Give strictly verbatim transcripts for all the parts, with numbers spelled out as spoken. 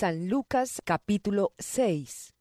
San Lucas capítulo seis.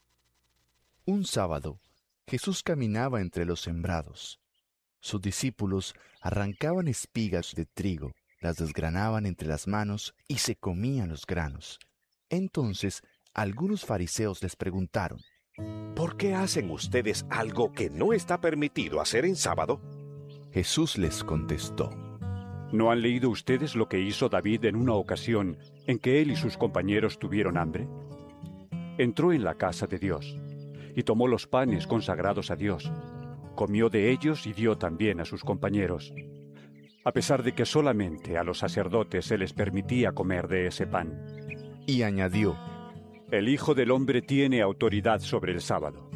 Un sábado, Jesús caminaba entre los sembrados. Sus discípulos arrancaban espigas de trigo, las desgranaban entre las manos y se comían los granos. Entonces, algunos fariseos les preguntaron: ¿Por qué hacen ustedes algo que no está permitido hacer en sábado? Jesús les contestó: ¿No han leído ustedes lo que hizo David en una ocasión en que él y sus compañeros tuvieron hambre? Entró en la casa de Dios y tomó los panes consagrados a Dios, comió de ellos y dio también a sus compañeros, a pesar de que solamente a los sacerdotes se les permitía comer de ese pan. Y añadió: El Hijo del Hombre tiene autoridad sobre el sábado.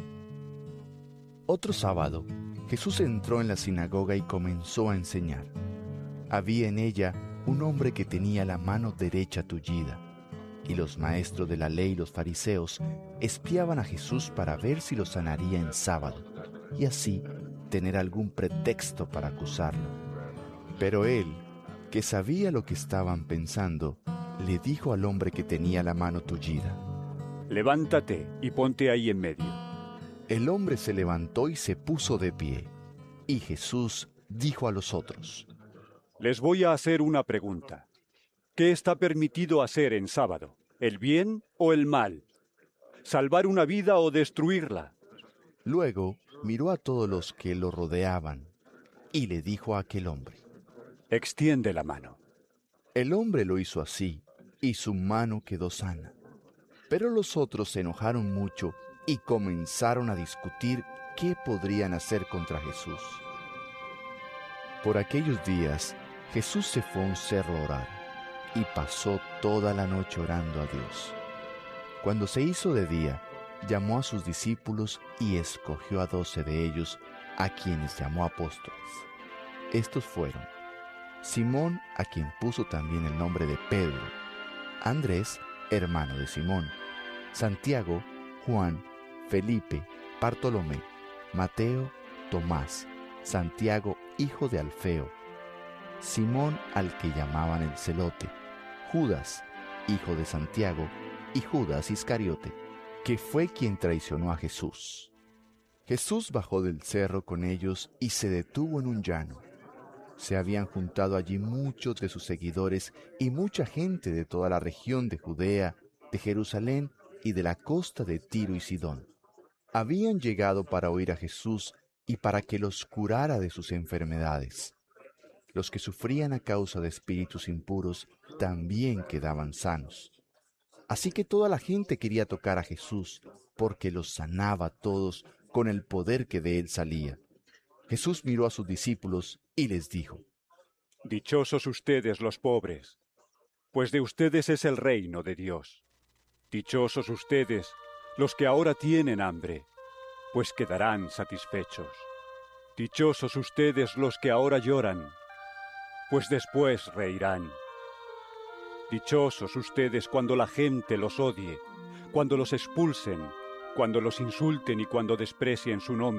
Otro sábado, Jesús entró en la sinagoga y comenzó a enseñar. Había en ella un hombre que tenía la mano derecha tullida, y los maestros de la ley y los fariseos espiaban a Jesús para ver si lo sanaría en sábado, y así tener algún pretexto para acusarlo. Pero él, que sabía lo que estaban pensando, le dijo al hombre que tenía la mano tullida: Levántate y ponte ahí en medio. El hombre se levantó y se puso de pie, y Jesús dijo a los otros: Les voy a hacer una pregunta. ¿Qué está permitido hacer en sábado? ¿El bien o el mal? ¿Salvar una vida o destruirla? Luego miró a todos los que lo rodeaban y le dijo a aquel hombre: Extiende la mano. El hombre lo hizo así, y su mano quedó sana. Pero los otros se enojaron mucho y comenzaron a discutir qué podrían hacer contra Jesús. Por aquellos días, Jesús se fue a un cerro a orar, y pasó toda la noche orando a Dios. Cuando se hizo de día, llamó a sus discípulos y escogió a doce de ellos, a quienes llamó apóstoles. Estos fueron Simón, a quien puso también el nombre de Pedro; Andrés, hermano de Simón; Santiago, Juan, Felipe, Bartolomé, Mateo, Tomás, Santiago, hijo de Alfeo, Simón, al que llamaban el Celote, Judas, hijo de Santiago, y Judas Iscariote, que fue quien traicionó a Jesús. Jesús bajó del cerro con ellos y se detuvo en un llano. Se habían juntado allí muchos de sus seguidores y mucha gente de toda la región de Judea, de Jerusalén y de la costa de Tiro y Sidón. Habían llegado para oír a Jesús y para que los curara de sus enfermedades. Los que sufrían a causa de espíritus impuros también quedaban sanos. Así que toda la gente quería tocar a Jesús, porque los sanaba a todos con el poder que de él salía. Jesús miró a sus discípulos y les dijo: Dichosos ustedes los pobres, pues de ustedes es el reino de Dios. Dichosos ustedes los que ahora tienen hambre, pues quedarán satisfechos. Dichosos ustedes los que ahora lloran, pues después reirán. Dichosos ustedes cuando la gente los odie, cuando los expulsen, cuando los insulten y cuando desprecien su nombre.